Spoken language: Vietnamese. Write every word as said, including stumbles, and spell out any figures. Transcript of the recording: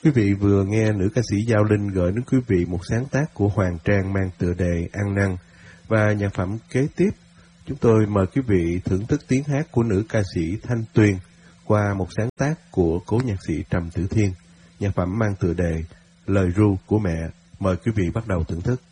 Quý vị vừa nghe nữ ca sĩ Giao Linh gửi đến quý vị một sáng tác của Hoàng Trang mang tựa đề Ăn Năn. Và nhạc phẩm kế tiếp, chúng tôi mời quý vị thưởng thức tiếng hát của nữ ca sĩ Thanh Tuyền qua một sáng tác của cố nhạc sĩ Trầm Tử Thiên. Nhạc phẩm mang tựa đề Lời ru của mẹ. Mời quý vị bắt đầu thưởng thức.